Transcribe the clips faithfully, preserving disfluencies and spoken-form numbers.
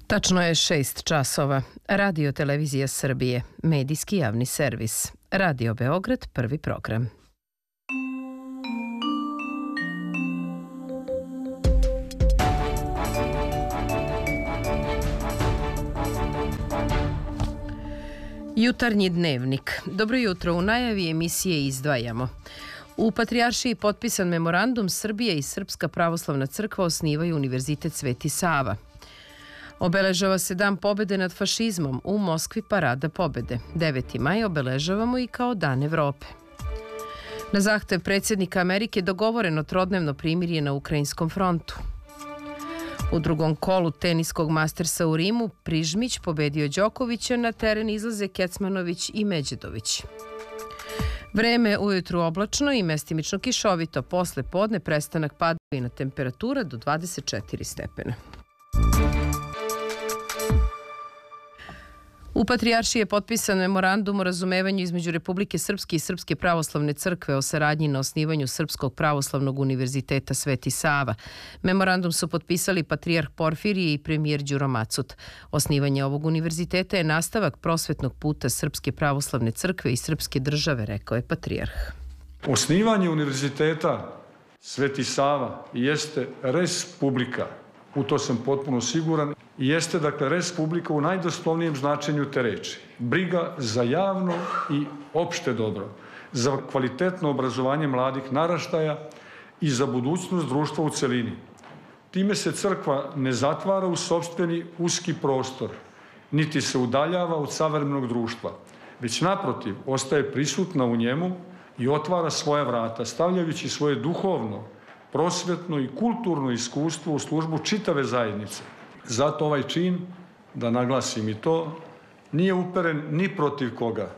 Tačno je šest časova. Radio Televizija Srbije, medijski javni servis. Radio Beograd, prvi program. Jutarnji dnevnik. Dobro jutro, u najavi emisije izdvajamo. U Patrijaršiji potpisan memorandum, Srbija i Srpska pravoslavna crkva osnivaju Univerzitet Sveti Sava. Obeležava se Dan pobede nad fašizmom, u Moskvi parada pobede. deveti maj obeležavamo i kao Dan Evrope. Na zahtev predsjednika Amerike dogovoreno trodnevno primirje na Ukrajinskom frontu. U drugom kolu teniskog Mastersa u Rimu Prižmić pobedio Đokovića, na teren izlaze Kecmanović i Međedović. Vreme ujutru oblačno i mestimično kišovito, posle podne prestanak padavina, temperatura do dvadeset četiri stepena. U Patrijaršiji je potpisan memorandum o razumevanju između Republike Srpske i Srpske pravoslavne crkve o saradnji na osnivanju Srpskog pravoslavnog univerziteta Sveti Sava. Memorandum su potpisali patrijarh Porfirije i premijer Đuro Macut. Osnivanje ovog univerziteta je nastavak prosvetnog puta Srpske pravoslavne crkve i srpske države, rekao je patrijarh. Osnivanje univerziteta Sveti Sava jeste res publica. U to sam potpuno siguran. Jeste, dakle, res publica u najdoslovnijem značenju te reči. Briga za javno i opšte dobro, za kvalitetno obrazovanje mladih naraštaja i za budućnost društva u celini. Time se crkva ne zatvara u sopstveni uski prostor, niti se udaljava od savremenog društva, već naprotiv ostaje prisutna u njemu i otvara svoja vrata, stavljajući svoje duhovno, prosvetno i kulturno iskustvo u službu čitave zajednice. Zato ovaj čin, da naglasim i to, nije uperen ni protiv koga.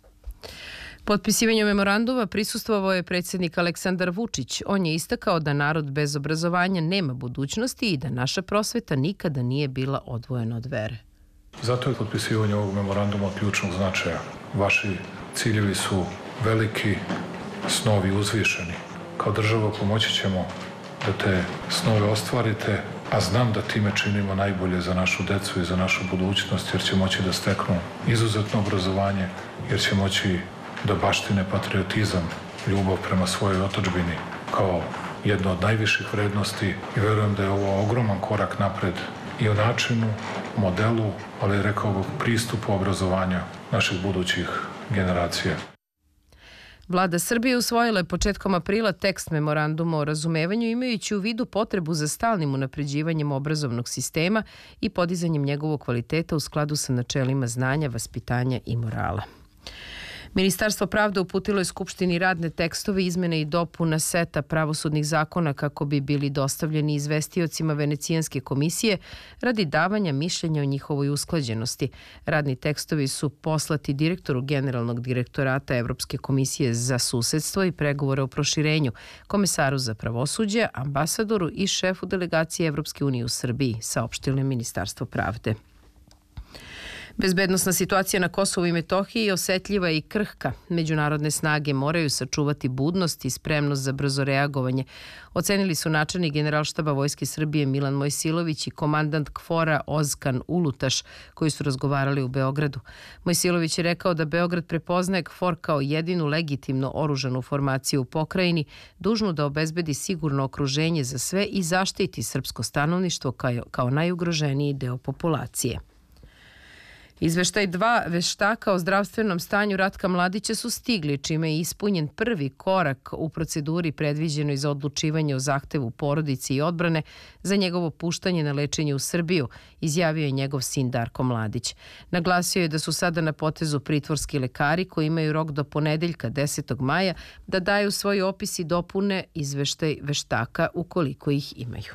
Potpisivanju memoranduma prisustvovao je predsjednik Aleksandar Vučić. On je istakao da narod bez obrazovanja nema budućnosti i da naša prosveta nikada nije bila odvojena od vere. Zato je potpisivanje ovog memoranduma od ključnog značaja. Vaši ciljevi su veliki, snovi uzvišeni. Kao država pomoći ćemo da te snove ostvarite, a znam da time činimo najbolje za našu decu i za našu budućnost, jer će moći da steknu izuzetno obrazovanje, jer će moći da baštine patriotizam, ljubav prema svojoj otadžbini kao jedno od najviših vrednosti, i verujem da je ovo ogroman korak napred i u načinu, modelu, ali rekao bih pristupu obrazovanja naših budućih generacija. Vlada Srbije usvojila je početkom aprila tekst memoranduma o razumevanju, imajući u vidu potrebu za stalnim unapređivanjem obrazovnog sistema i podizanjem njegovog kvaliteta u skladu sa načelima znanja, vaspitanja i morala. Ministarstvo pravde uputilo je Skupštini radne tekstove izmene i dopuna seta pravosudnih zakona kako bi bili dostavljeni izvestiocima Venecijanske komisije radi davanja mišljenja o njihovoj usklađenosti. Radni tekstovi su poslati direktoru Generalnog direktorata Evropske komisije za susedstvo i pregovore o proširenju, komesaru za pravosuđe, ambasadoru i šefu delegacije Evropske unije u Srbiji, saopštilo je Ministarstvo pravde. Bezbednosna situacija na Kosovu i Metohiji je osetljiva i krhka. Međunarodne snage moraju sačuvati budnost i spremnost za brzo reagovanje, ocenili su načelnik Generalštaba Vojske Srbije Milan Mojsilović i komandant KFOR-a Ozkan Ulutaš, koji su razgovarali u Beogradu. Mojsilović je rekao da Beograd prepoznaje KFOR kao jedinu legitimno oružanu formaciju u pokrajini, dužnu da obezbedi sigurno okruženje za sve i zaštiti srpsko stanovništvo kao, kao najugroženiji deo populacije. Izveštaj dva veštaka o zdravstvenom stanju Ratka Mladića su stigli, čime je ispunjen prvi korak u proceduri predviđenoj za odlučivanje o zahtevu porodici i odbrane za njegovo puštanje na lečenje u Srbiju, izjavio je njegov sin Darko Mladić. Naglasio je da su sada na potezu pritvorski lekari koji imaju rok do ponedeljka desetog maja da daju svoj opis i dopune izveštaj veštaka ukoliko ih imaju.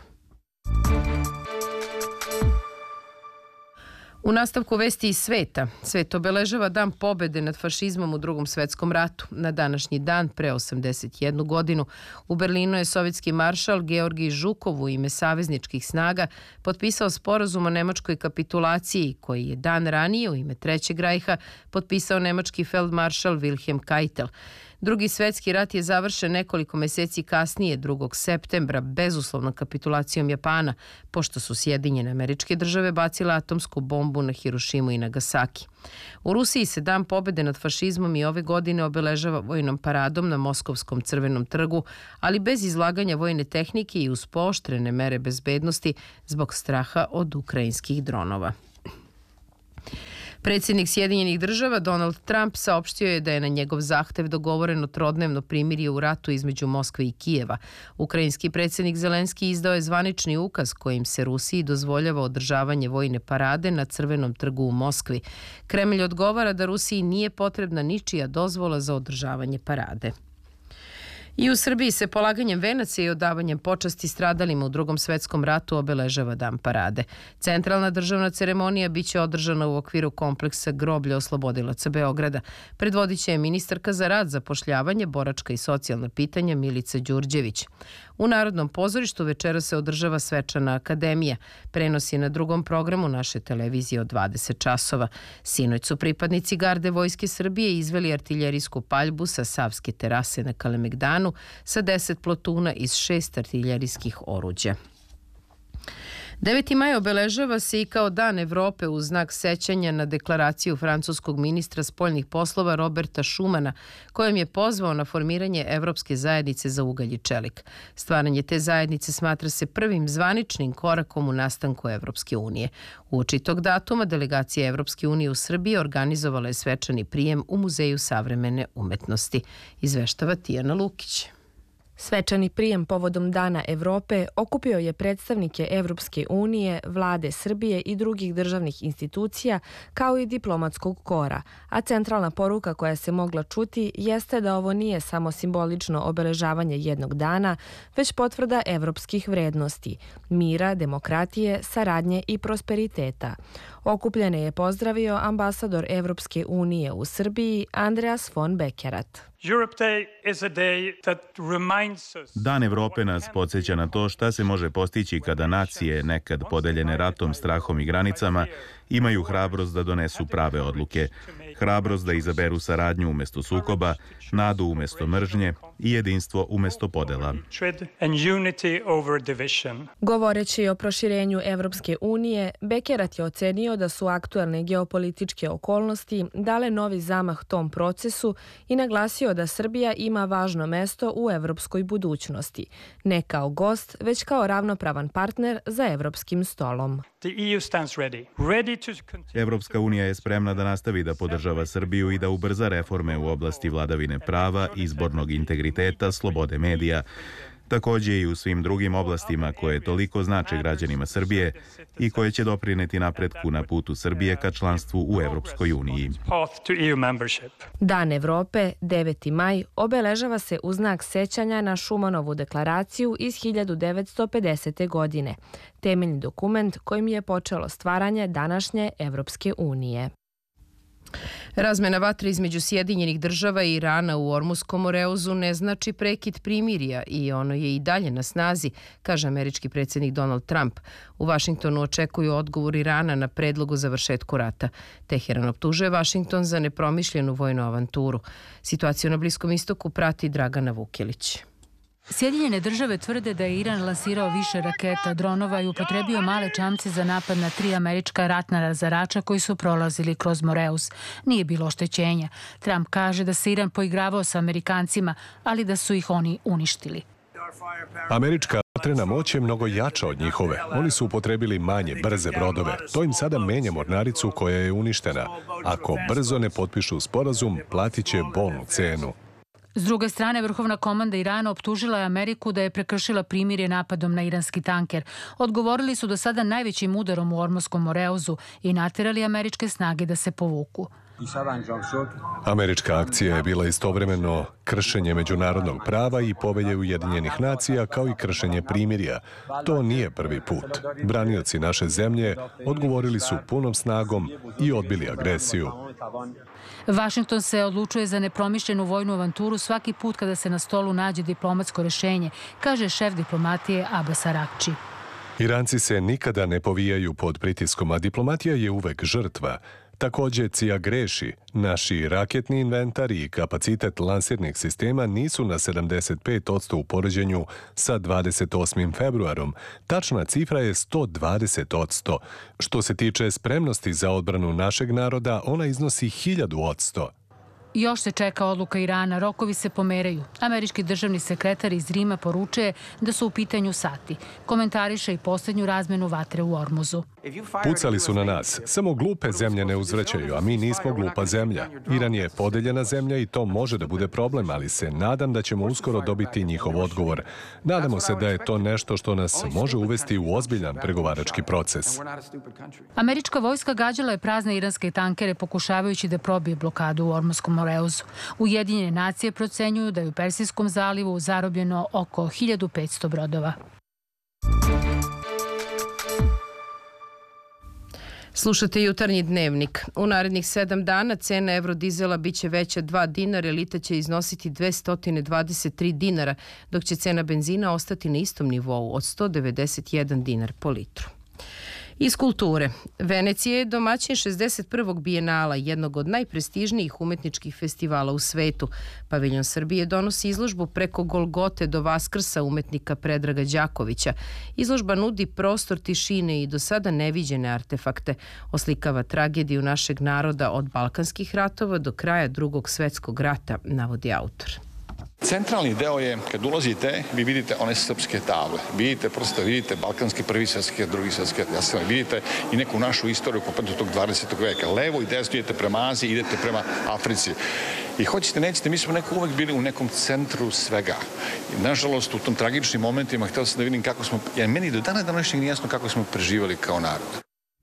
U nastavku vesti iz sveta, svet obeležava Dan pobede nad fašizmom u Drugom svetskom ratu. Na današnji dan, pre osamdeset jednu godinu, u Berlinu je sovjetski maršal Georgij Žukov u ime savezničkih snaga potpisao sporazum o nemačkoj kapitulaciji, koji je dan ranije u ime Trećeg rajha potpisao nemački feldmaršal Wilhelm Keitel. Drugi svetski rat je završen nekoliko meseci kasnije, drugog septembra, bezuslovnom kapitulacijom Japana, pošto su Sjedinjene Američke Države bacile atomsku bombu na Hirošimu i Nagasaki. U Rusiji se Dan pobede nad fašizmom i ove godine obeležava vojnom paradom na Moskovskom crvenom trgu, ali bez izlaganja vojne tehnike i uz pooštrene mere bezbednosti zbog straha od ukrajinskih dronova. Predsjednik Sjedinjenih Država Donald Trump saopštio je da je na njegov zahtev dogovoreno trodnevno primirje u ratu između Moskve i Kijeva. Ukrajinski predsjednik Zelenski izdao je zvanični ukaz kojim se Rusiji dozvoljava održavanje vojne parade na Crvenom trgu u Moskvi. Kremlj odgovara da Rusiji nije potrebna ničija dozvola za održavanje parade. I u Srbiji se polaganjem venaca i odavanjem počasti stradalima u Drugom svetskom ratu obeležava Dan parade. Centralna državna ceremonija biće održana u okviru kompleksa groblja oslobodilaca Beograda. Predvodit će je ministarka za rad, zapošljavanje, boračka i socijalna pitanja Milica Đurđević. U Narodnom pozorištu večera se održava svečana akademija. Prenos je na drugom programu naše televizije od dvadeset časova. Sinoć su pripadnici garde Vojske Srbije izveli artiljerijsku paljbu sa Savske terase na Kalemegdanu sa deset plotuna iz šest artiljerijskih oruđa. deveti maj obeležava se i kao Dan Evrope u znak sećanja na deklaraciju francuskog ministra spoljnih poslova Roberta Schumana, kojom je pozvao na formiranje Evropske zajednice za ugalj i čelik. Stvaranje te zajednice smatra se prvim zvaničnim korakom u nastanku Evropske unije. Uoči tog datuma delegacija Evropske unije u Srbiji organizovala je svečani prijem u Muzeju savremene umetnosti. Izveštava Tijana Lukić. Svečani prijem povodom Dana Evrope okupio je predstavnike Evropske unije, vlade Srbije i drugih državnih institucija, kao i diplomatskog kora, a centralna poruka koja se mogla čuti jeste da ovo nije samo simbolično obeležavanje jednog dana, već potvrda evropskih vrednosti, mira, demokratije, saradnje i prosperiteta. Okupljene je pozdravio ambasador Evropske unije u Srbiji Andreas von Bekerat. Dan Evrope nas podsjeća na to šta se može postići kada nacije, nekad podeljene ratom, strahom i granicama, imaju hrabrost da donesu prave odluke, hrabrost da izaberu saradnju umjesto sukoba, nadu umjesto mržnje i jedinstvo umjesto podela. Govoreći o proširenju Evropske unije, Bekerat je ocenio da su aktuelne geopolitičke okolnosti dale novi zamah tom procesu i naglasio da Srbija ima važno mesto u evropskoj budućnosti, ne kao gost, već kao ravnopravan partner za evropskim stolom. Evropska unija je spremna da nastavi da podržava Srbiju i da ubrza reforme u oblasti vladavine prava, izbornog integriteta, slobode medija, također i u svim drugim oblastima koje toliko znače građanima Srbije i koje će doprineti napretku na putu Srbije ka članstvu u Evropskoj uniji. Dan Evrope, deveti maj, obeležava se u znak sećanja na Schumanovu deklaraciju iz hiljadu devetsto pedesete. godine, temeljni dokument kojim je počelo stvaranje današnje Evropske unije. Razmena vatre između Sjedinjenih Država i Irana u Ormuskom moreuzu ne znači prekid primirja i ono je i dalje na snazi, kaže američki predsjednik Donald Trump. U Vašingtonu očekuju odgovor Irana na predlog o završetku rata. Teheran optužuje Vašington za nepromišljenu vojnu avanturu. Situaciju na Bliskom istoku prati Dragana Vukilić. Sjedinjene države tvrde da je Iran lansirao više raketa, dronova i upotrebio male čamce za napad na tri američka ratna razarača koji su prolazili kroz Moreus. Nije bilo oštećenja. Trump kaže da se Iran poigravao sa Amerikancima, ali da su ih oni uništili. Američka vatrena moć je mnogo jača od njihove. Oni su upotrebili manje, brze brodove. To im sada menja mornaricu koja je uništena. Ako brzo ne potpišu sporazum, platit će bolnu cenu. S druge strane, vrhovna komanda Irana optužila je Ameriku da je prekršila primirje napadom na iranski tanker. Odgovorili su do sada najvećim udarom u Ormuskom moreuzu i naterali američke snage da se povuku. Američka akcija je bila istovremeno kršenje međunarodnog prava i povelje Ujedinjenih nacija, kao i kršenje primirja. To nije prvi put. Branioci naše zemlje odgovorili su punom snagom i odbili agresiju. Vašington se odlučuje za nepromišljenu vojnu avanturu svaki put kada se na stolu nađe diplomatsko rešenje, kaže šef diplomatije Abbas Araghči. Iranci se nikada ne povijaju pod pritiskom, a diplomatija je uvek žrtva. Takođe, C I A greši. Naši raketni inventar i kapacitet lansirnih sistema nisu na sedamdeset pet posto u poređenju sa dvadeset osmim februarom. Tačna cifra je sto dvadeset posto. Što se tiče spremnosti za odbranu našeg naroda, ona iznosi hiljadu posto. Još se čeka odluka Irana, rokovi se pomeraju. Američki državni sekretar iz Rima poručuje da su u pitanju sati. Komentariše i posljednju razmenu vatre u Ormuzu. Pucali su na nas. Samo glupe zemlje ne uzvraćaju, a mi nismo glupa zemlja. Iran je podeljena zemlja i to može da bude problem, ali se nadam da ćemo uskoro dobiti njihov odgovor. Nadamo se da je to nešto što nas može uvesti u ozbiljan pregovarački proces. Američka vojska gađala je prazne iranske tankere pokušavajući da probije blokadu u Ormuzskom Moreuzu. Ujedinjene nacije procenjuju da je u Persijskom zalivu zarobljeno oko hiljadu petsto brodova. Slušate Jutarnji dnevnik. U narednih sedam dana cena evrodizela biće veća dva dinara, litra će iznositi dvesta dvadeset tri dinara, dok će cena benzina ostati na istom nivou od sto devedeset jedan dinar po litru. Iz kulture. Venecija je domaćin šezdeset prvog bijenala, jednog od najprestižnijih umetničkih festivala u svetu. Paviljon Srbije donosi izložbu Preko Golgote do Vaskrsa umetnika Predraga Đakovića. Izložba nudi prostor tišine i do sada neviđene artefakte. Oslikava tragediju našeg naroda od Balkanskih ratova do kraja Drugog svetskog rata, navodi autor. Centralni deo je, kad ulazite, vi vidite one srpske table. Vidite, prosto vidite balkanski prvi svjetski, drugi svjetski, jasno, vidite i neku našu istoriju poput tog dvadesetog veka. Levo i desno idete prema Aziji, idete prema Africi. I hoćete, nećete, mi smo neko uvek bili u nekom centru svega. I, nažalost, u tom tragičnim momentima htio sam da vidim kako smo, jer meni do dana današnjeg nije jasno kako smo preživali kao narod.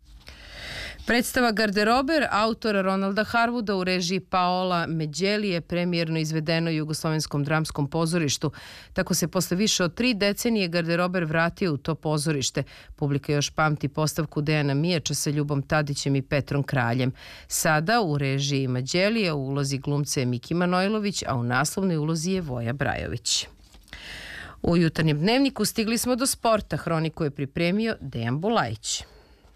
Predstava Garderober autora Ronalda Harwooda u režiji Paola Međeli je premijerno izvedeno u Jugoslovenskom dramskom pozorištu. Tako se posle više od tri decenije Garderober vratio u to pozorište. Publika još pamti postavku Dejana Mijača sa Ljubom Tadićem i Petrom Kraljem. Sada u režiji Međelija u ulozi glumce je Miki Manojlović, a u naslovnoj ulozi je Voja Brajović. U Jutarnjem dnevniku stigli smo do sporta. Hroniku je pripremio Dejan Bulajić.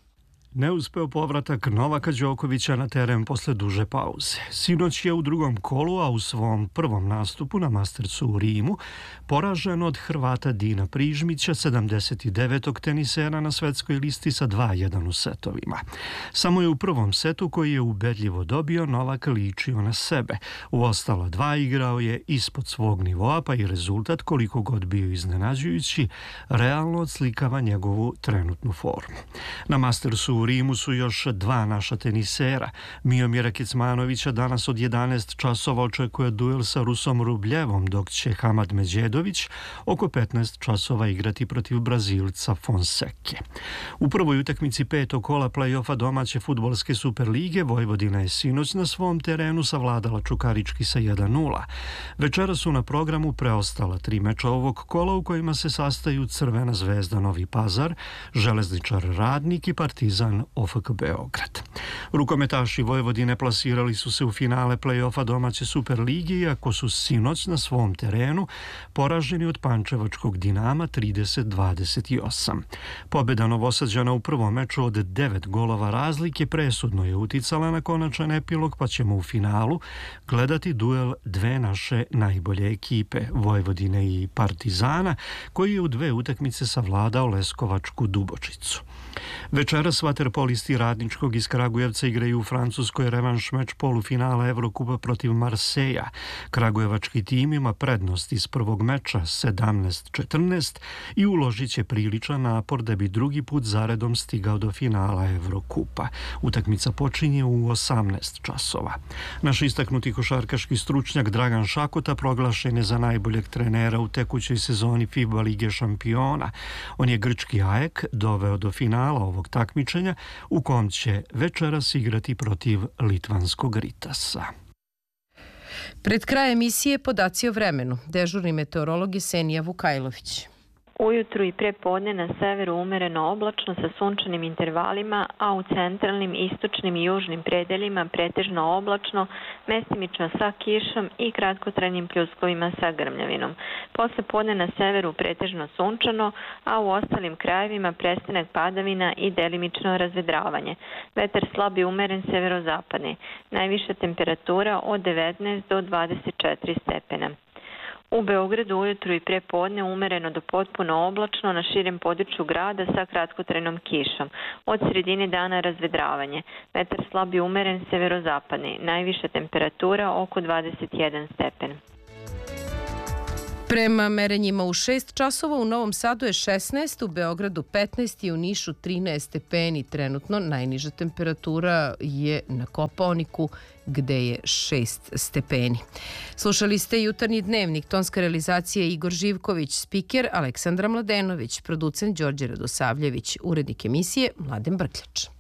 Neuspeo povratak Novaka Đokovića na teren posle duže pauze. Sinoć je u drugom kolu, a u svom prvom nastupu na Mastersu u Rimu, poražen od Hrvata Dina Prižmića, sedamdeset devetog tenisera na svetskoj listi sa dva jedan u setovima. Samo je u prvom setu, koji je ubedljivo dobio, Novak ličio na sebe. U ostala dva igrao je ispod svog nivoa, pa i rezultat, koliko god bio iznenađujući, realno odslikava njegovu trenutnu formu. Na Mastersu u Rimu su još dva naša tenisera. Miomira Kecmanovića danas od jedanaest časova očekuje duel sa Rusom Rubljevom, dok će Hamad Međedović oko petnaest časova igrati protiv Brazilca Fonseke. U prvoj utakmici petog kola play-offa domaće fudbalske Superlige Vojvodina je sinoć na svom terenu savladala Čukarički sa jedan nula. Večera su na programu preostala tri meča ovog kola u kojima se sastaju Crvena zvezda Novi Pazar, Železničar Radnik i Partizan O F K Beograd. Rukometaši Vojvodine plasirali su se u finale play-offa domaće Superlige, iako su sinoć na svom terenu poraženi od pančevačkog Dinama trideset dvadeset osam. Pobjeda Novosađana u prvom meču od devet golova razlike presudno je uticala na konačan epilog, pa ćemo u finalu gledati duel dve naše najbolje ekipe, Vojvodine i Partizana, koji je u dve utakmice savladao Leskovačku Dubočicu. Večeras vaterpolisti Radničkog iz Kragujevca igraju u Francuskoj revanš meč polufinala Evrokupa protiv Marseja. Kragujevački tim ima prednost iz prvog meča sedamnaest četrnaest i uložit će priličan napor da bi drugi put zaredom stigao do finala Evrokupa. Utakmica počinje u osamnaest časova. Naš istaknuti košarkaški stručnjak Dragan Šakota proglašen je za najboljeg trenera u tekućoj sezoni FIBA Lige šampiona. On je grčki A E K doveo do finala ovog takmičenja, u kom će večeras igrati protiv litvanskog Ritasa. Pred kraj emisije podaci o vremenu. Dežurni meteorolog je Senija Vukajlović. Ujutru i pre podne na severu umereno oblačno sa sunčanim intervalima, a u centralnim, istočnim i južnim predeljima pretežno oblačno, mestimično sa kišom i kratkotrajnim pljuskovima sa grmljavinom. Posle podne na severu pretežno sunčano, a u ostalim krajevima prestanak padavina i delimično razvedravanje. Vetar slab i umeren severozapadni. Najviša temperatura od devetnaest do dvadeset četiri stepena. U Beogradu ujutru i pre podne umereno do potpuno oblačno na širem području grada sa kratkotrajnom kišom. Od sredine dana razvedravanje. Vetar slab i umeren severozapadni. Najviša temperatura oko dvadeset jedan stepen. Prema merenjima u šest časova u Novom Sadu je šesnaest, u Beogradu petnaest i u Nišu trinaest stepeni. Trenutno najniža temperatura je na Kopaoniku gde je šest stepeni. Slušali ste Jutarnji dnevnik, tonska realizacija Igor Živković, spiker Aleksandra Mladenović, producent Đorđe Radosavljević, urednik emisije Mladen Brkljač.